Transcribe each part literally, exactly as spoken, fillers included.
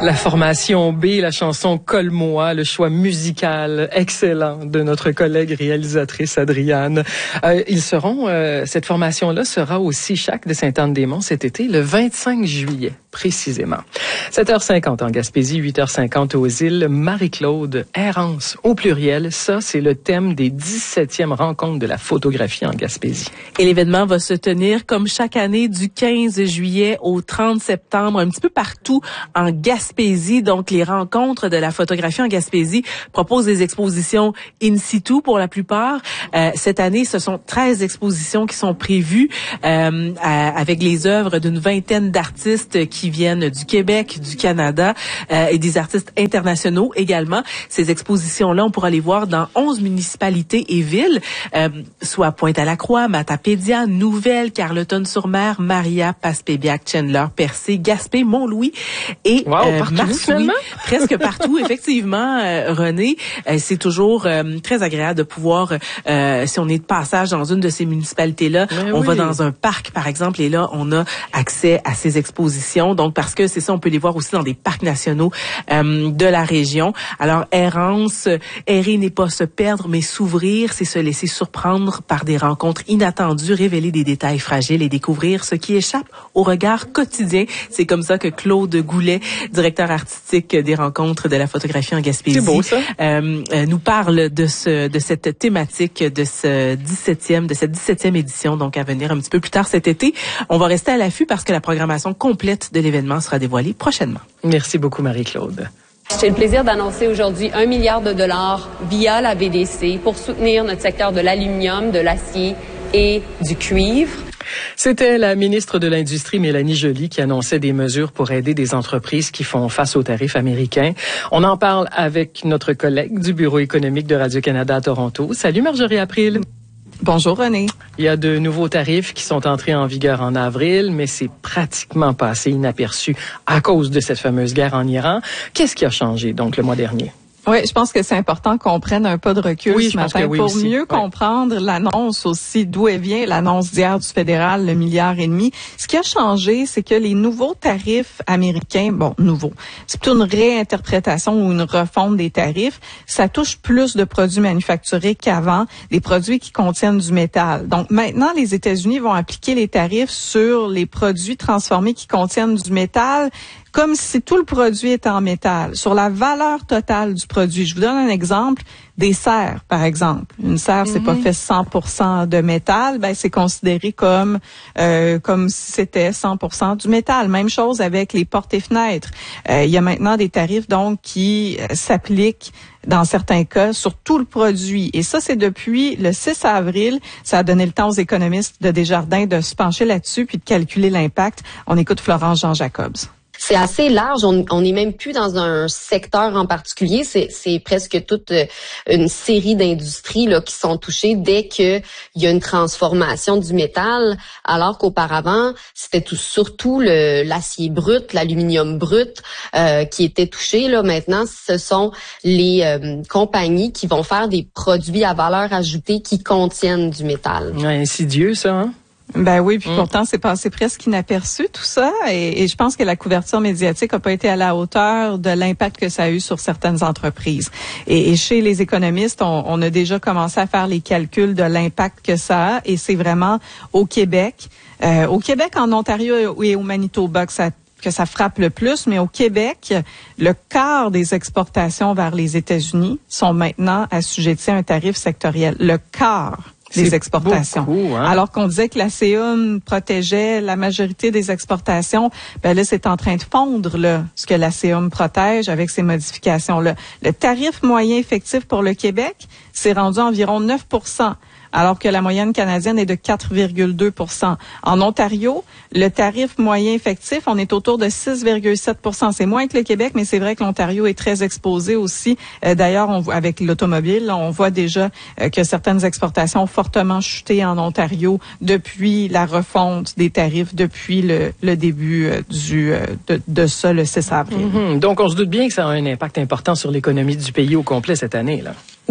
La formation B, la chanson Colle-moi, le choix musical excellent de notre collègue réalisatrice Adriane. Euh, ils seront, euh, cette formation-là sera au CICHAC de Sainte-Anne-des-Monts cet été, le vingt-cinq juillet, précisément. sept heures cinquante en Gaspésie, huit heures cinquante aux îles. Marie-Claude, errance au pluriel, ça c'est le thème des dix-septièmes rencontres de la photographie en Gaspésie. Et l'événement va se tenir comme chaque année du quinze juillet au trente septembre, un petit peu partout en Gaspésie. Donc, les rencontres de la photographie en Gaspésie proposent des expositions in situ pour la plupart. Euh, cette année, ce sont treize expositions qui sont prévues euh, à, avec les œuvres d'une vingtaine d'artistes qui viennent du Québec, du Canada euh, et des artistes internationaux également. Ces expositions-là, on pourra les voir dans onze municipalités et villes, euh, soit Pointe-à-la-Croix, Matapédia, Nouvelle, Carleton-sur-Mer, Maria, Passepébiac, Chandler, Percé, Gaspé, Mont-Louis et wow, euh, partout, Martouille, finalement? presque partout, effectivement, euh, René. Euh, c'est toujours euh, très agréable de pouvoir, euh, si on est de passage dans une de ces municipalités-là, Mais on oui. va dans un parc, par exemple, et là, on a accès à ces expositions. Donc, parce que c'est ça, on peut les voir aussi dans des parcs nationaux euh, de la région. Alors, errance, errer n'est pas se perdre, mais s'ouvrir, c'est se laisser surprendre par des rencontres inattendues, révéler des détails fragiles et découvrir ce qui échappe au regard quotidien. C'est comme ça que Claude Goulet, directeur artistique des rencontres de la photographie en Gaspésie, C'est beau, ça. Euh, euh, nous parle de ce de cette thématique de ce dix-septième de cette dix-septième édition, donc à venir un petit peu plus tard cet été. On va rester à l'affût parce que la programmation complète de l'événement sera dévoilée prochainement. Merci beaucoup, Marie-Claude. J'ai le plaisir d'annoncer aujourd'hui un milliard de dollars via la V D C pour soutenir notre secteur de l'aluminium, de l'acier et du cuivre. C'était la ministre de l'Industrie, Mélanie Joly, qui annonçait des mesures pour aider des entreprises qui font face aux tarifs américains. On en parle avec notre collègue du Bureau économique de Radio-Canada à Toronto. Salut Marjorie April. Bonjour René. Il y a de nouveaux tarifs qui sont entrés en vigueur en avril, mais c'est pratiquement passé inaperçu à cause de cette fameuse guerre en Iran. Qu'est-ce qui a changé donc le mois dernier? Oui, je pense que c'est important qu'on prenne un pas de recul oui, ce matin oui pour aussi. mieux ouais. comprendre l'annonce aussi, d'où elle vient, l'annonce d'hier du fédéral, le milliard et demi. Ce qui a changé, c'est que les nouveaux tarifs américains, bon, nouveaux, c'est plutôt une réinterprétation ou une refonte des tarifs, ça touche plus de produits manufacturés qu'avant, des produits qui contiennent du métal. Donc maintenant, les États-Unis vont appliquer les tarifs sur les produits transformés qui contiennent du métal, comme si tout le produit était en métal, sur la valeur totale du produit. Je vous donne un exemple, des serres, par exemple. Une serre, c'est mm-hmm. pas fait cent pour cent de métal, ben c'est considéré comme euh, comme si c'était cent pour cent du métal. Même chose avec les portes et fenêtres. Euh, il y a maintenant des tarifs donc qui euh, s'appliquent dans certains cas, sur tout le produit. Et ça, c'est depuis le six avril. Ça a donné le temps aux économistes de Desjardins de se pencher là-dessus puis de calculer l'impact. On écoute Florence Jean-Jacobs. C'est assez large. On on n'est même plus dans un secteur en particulier. C'est c'est presque toute une série d'industries là qui sont touchées dès que il y a une transformation du métal. Alors qu'auparavant, c'était tout surtout le l'acier brut, l'aluminium brut euh, qui était touché. Là maintenant, ce sont les euh, compagnies qui vont faire des produits à valeur ajoutée qui contiennent du métal. Ouais, insidieux ça, hein? Ben oui, puis mmh. pourtant, c'est passé presque inaperçu tout ça. Et, et je pense que la couverture médiatique n'a pas été à la hauteur de l'impact que ça a eu sur certaines entreprises. Et, et chez les économistes, on, on a déjà commencé à faire les calculs de l'impact que ça a. Et c'est vraiment au Québec. Euh, au Québec, en Ontario et au Manitoba que ça que ça frappe le plus, mais au Québec, le quart des exportations vers les États-Unis sont maintenant assujetties à un tarif sectoriel. Le quart des C'est exportations. Beaucoup, hein? Alors qu'on disait que la C A M protégeait la majorité des exportations, ben là, c'est en train de fondre, là, ce que la C A M protège avec ces modifications-là. Le tarif moyen effectif pour le Québec, c'est rendu environ neuf pour cent. Alors que la moyenne canadienne est de quatre virgule deux pour cent. En Ontario, le tarif moyen effectif, on est autour de six virgule sept pour cent. C'est moins que le Québec, mais c'est vrai que l'Ontario est très exposé aussi. Euh, d'ailleurs, on voit, avec l'automobile, on voit déjà euh, que certaines exportations ont fortement chuté en Ontario depuis la refonte des tarifs, depuis le, le début euh, du euh, de, de ça, le six avril. Mm-hmm. Donc, on se doute bien que ça a un impact important sur l'économie du pays au complet cette année, là.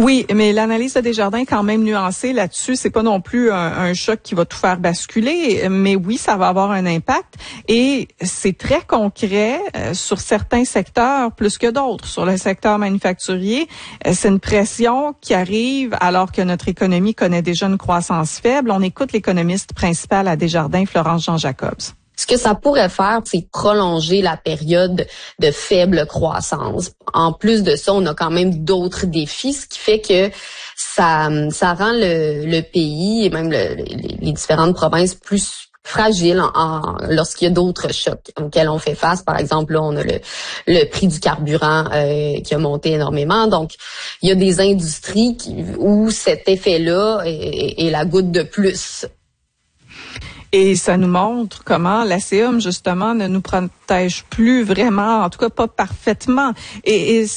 Oui, mais l'analyse de Desjardins est quand même nuancée là-dessus. C'est pas non plus un, un choc qui va tout faire basculer, mais oui, ça va avoir un impact et c'est très concret euh, sur certains secteurs plus que d'autres. Sur le secteur manufacturier, euh, c'est une pression qui arrive alors que notre économie connaît déjà une croissance faible. On écoute l'économiste principale à Desjardins, Florence Jean-Jacobs. Ce que ça pourrait faire, c'est prolonger la période de faible croissance. En plus de ça, on a quand même d'autres défis, ce qui fait que ça, ça rend le, le pays et même le, les, les différentes provinces plus fragiles en, en, lorsqu'il y a d'autres chocs auxquels on fait face. Par exemple, là, on a le, le prix du carburant euh, qui a monté énormément. Donc, il y a des industries qui, où cet effet-là est, est la goutte de plus. Et ça nous montre comment l'A C E M, justement, ne nous protège plus vraiment, en tout cas pas parfaitement. Et, et